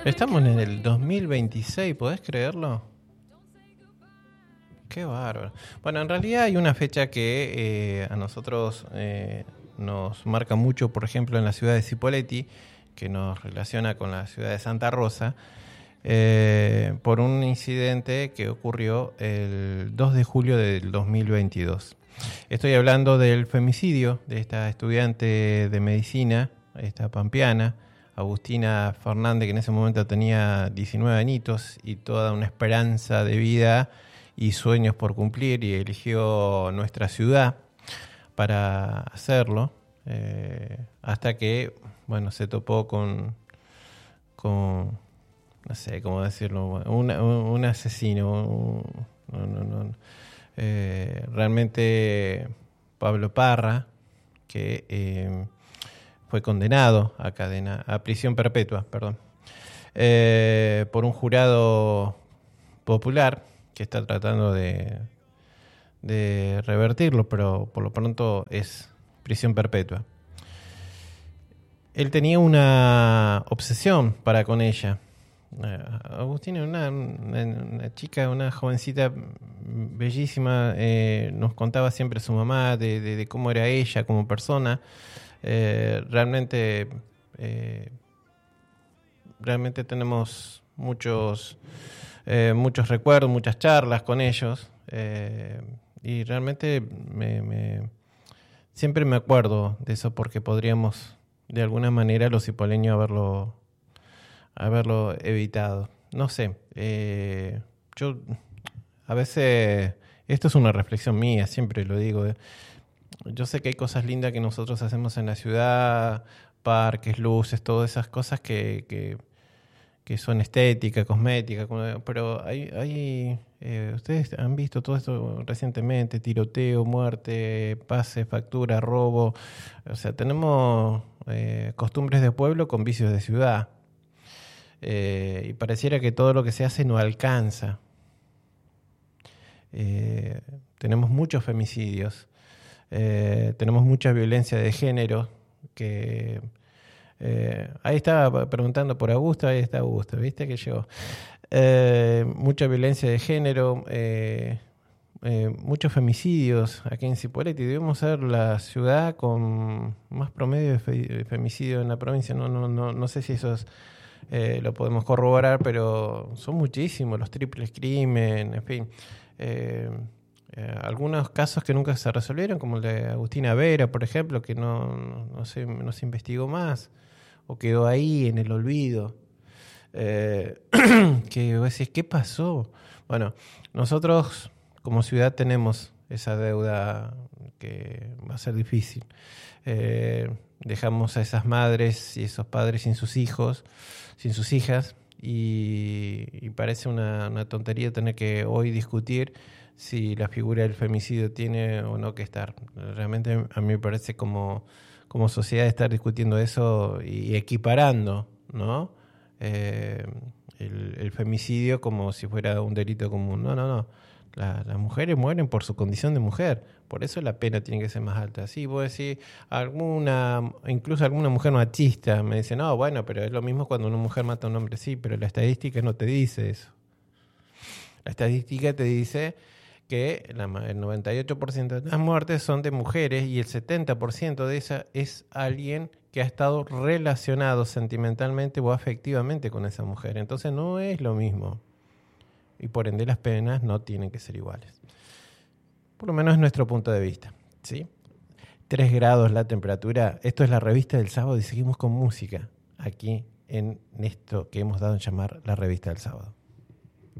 Estamos en el 2026, ¿podés creerlo? Qué bárbaro. Bueno, en realidad hay una fecha que a nosotros nos marca mucho, por ejemplo, en la ciudad de Cipolletti, que nos relaciona con la ciudad de Santa Rosa, por un incidente que ocurrió el 2 de julio del 2022. Estoy hablando del femicidio de esta estudiante de medicina, esta pampeana, Agustina Fernández, que en ese momento tenía 19 añitos y toda una esperanza de vida y sueños por cumplir, y eligió nuestra ciudad para hacerlo, hasta que, bueno, se topó con no sé cómo decirlo, un asesino, realmente Pablo Parra, que fue condenado a prisión perpetua, perdón, por un jurado popular que está tratando de revertirlo, pero por lo pronto es prisión perpetua. Él tenía una obsesión para con ella. Agustina, una chica, una jovencita bellísima, nos contaba siempre su mamá de cómo era ella como persona. Realmente tenemos muchos recuerdos, muchas charlas con ellos, y realmente siempre me acuerdo de eso, porque podríamos de alguna manera los cipoleños haberlo evitado. No sé, yo a veces, esto es una reflexión mía, siempre lo digo, yo sé que hay cosas lindas que nosotros hacemos en la ciudad, parques, luces, todas esas cosas que son estética, cosmética, pero ustedes han visto todo esto recientemente: tiroteo, muerte, pase, factura, robo. O sea, tenemos costumbres de pueblo con vicios de ciudad, y pareciera que todo lo que se hace no alcanza. Tenemos muchos femicidios, tenemos mucha violencia de género que... ahí estaba preguntando por Augusto, ahí está Augusto, viste que llegó. Mucha violencia de género, muchos femicidios aquí en Cipolletti. Debemos ser la ciudad con más promedio de femicidio en la provincia. No sé si eso lo podemos corroborar, pero son muchísimos los triples crímenes, en fin. Algunos casos que nunca se resolvieron, como el de Agustina Vera, por ejemplo, que no se investigó más, o quedó ahí en el olvido, que vos decís, ¿qué pasó? Bueno, nosotros como ciudad tenemos esa deuda que va a ser difícil. Dejamos a esas madres y esos padres sin sus hijos, sin sus hijas, y parece una tontería tener que hoy discutir si la figura del femicidio tiene o no que estar. Realmente a mí me parece como sociedad estar discutiendo eso y equiparando, ¿no? El femicidio como si fuera un delito común. No. Las mujeres mueren por su condición de mujer, por eso la pena tiene que ser más alta. Sí, vos decís, incluso alguna mujer machista me dice, no, bueno, pero es lo mismo cuando una mujer mata a un hombre. Sí, pero la estadística no te dice eso. La estadística te dice que el 98% de las muertes son de mujeres, y el 70% de esa es alguien que ha estado relacionado sentimentalmente o afectivamente con esa mujer. Entonces no es lo mismo, y por ende las penas no tienen que ser iguales. Por lo menos es nuestro punto de vista, ¿sí? 3 grados la temperatura. Esto es la revista del sábado y seguimos con música aquí en esto que hemos dado en llamar la revista del sábado.